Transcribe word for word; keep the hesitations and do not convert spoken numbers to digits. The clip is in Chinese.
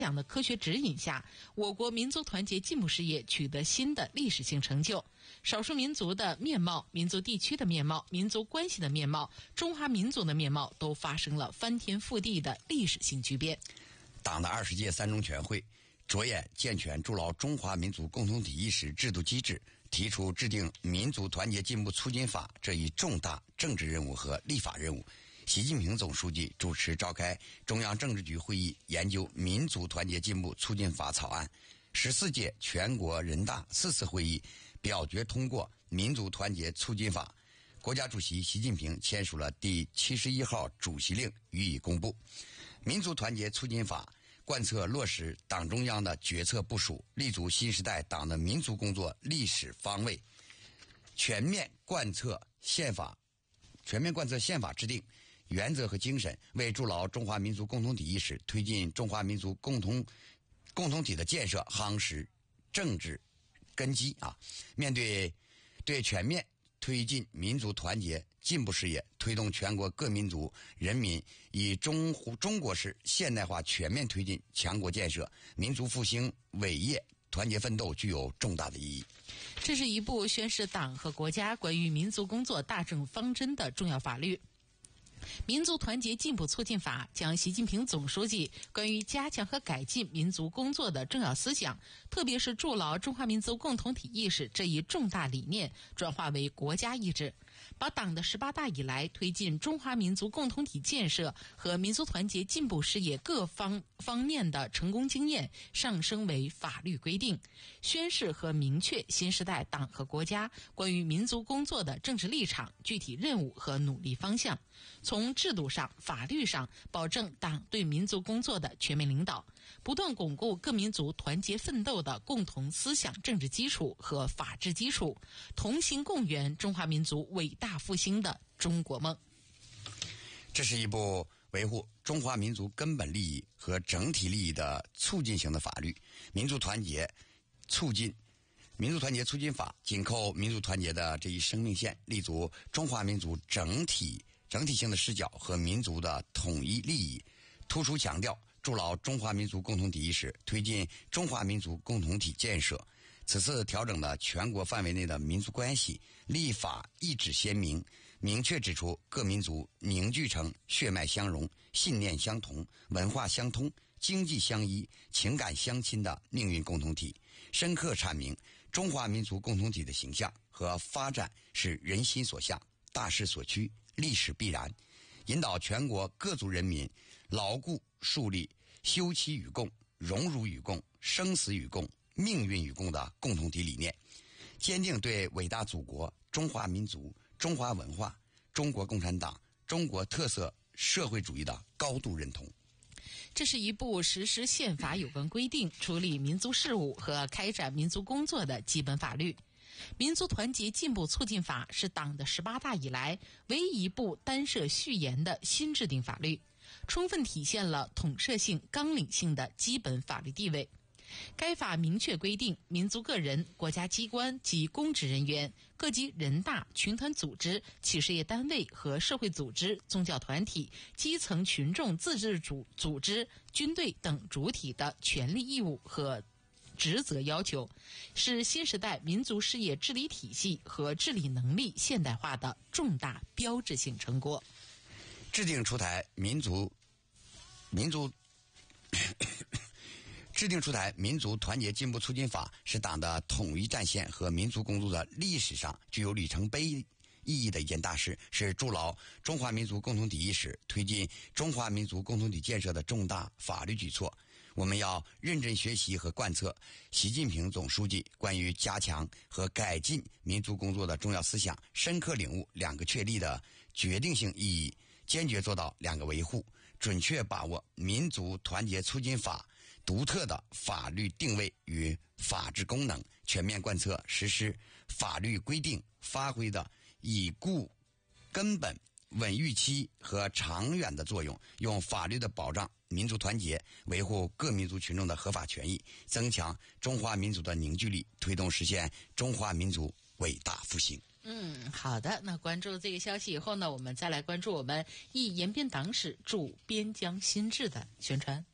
想的科学指引下，我国民族团结进步事业取得新的历史性成就，少数民族的面貌、民族地区的面貌、民族关系的面貌、中华民族的面貌都发生了翻天覆地的历史性巨变。 党的二十届三中全会着眼健全筑牢中华民族共同体意识制度机制，提出制定民族团结进步促进法这一重大政治任务和立法任务。习近平总书记主持召开中央政治局会议，研究民族团结进步促进法草案。十四届全国人大四次会议表决通过民族团结促进法，国家主席习近平签署了第七十一号主席令予以公布。民族团结促进法贯彻落实党中央的决策部署，立足新时代党的民族工作历史方位，全面贯彻宪法全面贯彻宪法制定原则和精神，为筑牢中华民族共同体意识，推进中华民族共同共同体的建设夯实政治根基啊！面对对全面推进民族团结进步事业，推动全国各民族人民以中中国式现代化全面推进强国建设、民族复兴伟业团结奋斗具有重大的意义。 这是一部宣示党和国家关于民族工作大政方针的重要法律。民族团结进步促进法将习近平总书记关于加强和改进民族工作的重要思想，特别是筑牢中华民族共同体意识这一重大理念，转化为国家意志，把党的十八大以来推进中华民族共同体建设和民族团结进步事业各方方面的成功经验上升为法律规定，宣示和明确新时代党和国家关于民族工作的政治立场、具体任务和努力方向。从制度上、法律上保证党对民族工作的全面领导，不断巩固各民族团结奋斗的共同思想政治基础和法治基础，同心共圆中华民族伟大复兴的中国梦。 这是一部维护中华民族根本利益和整体利益的促进型的法律。民族团结促进民族团结促进法紧扣民族团结的这一生命线，立足中华民族整体整体性的视角和民族的统一利益，突出强调筑牢中华民族共同体意识，推进中华民族共同体建设。此次调整了全国范围内的民族关系，立法意旨鲜明，明确指出各民族凝聚成血脉相融、信念相同、文化相通、经济相依、情感相亲的命运共同体，深刻阐明中华民族共同体的形象和发展是人心所向、大势所趋、历史必然，引导全国各族人民牢固树立休戚与共、荣辱与共、生死与共、命运与共的共同体理念，坚定对伟大祖国、中华民族、中华文化、中国共产党、中国特色社会主义的高度认同。 这是一部实施宪法有关规定、处理民族事务和开展民族工作的基本法律。民族团结进步促进法是党的十八大以来唯一一部单设序言的新制定法律，充分体现了统摄性、纲领性的基本法律地位。该法明确规定，民族个人、国家机关及公职人员、各级人大、群团组织、企事业单位和社会组织、宗教团体、基层群众自治组组织、军队等主体的权利义务和职责要求，是新时代民族事业治理体系和治理能力现代化的重大标志性成果。 制定出台民族民族制定出台民族团结进步促进法，是党的统一战线和民族工作的历史上具有里程碑意义的一件大事，是筑牢中华民族共同体意识、推进中华民族共同体建设的重大法律举措。我们要认真学习和贯彻习近平总书记关于加强和改进民族工作的重要思想，深刻领悟两个确立的决定性意义，坚决做到两个维护，准确把握民族团结促进法独特的法律定位与法治功能，全面贯彻实施法律规定发挥的以固根本、稳预期和长远的作用，用法律的保障民族团结，维护各民族群众的合法权益，增强中华民族的凝聚力，推动实现中华民族伟大复兴。 嗯，好的。那关注这个消息以后呢，我们再来关注我们忆延边党史驻边疆新制的宣传。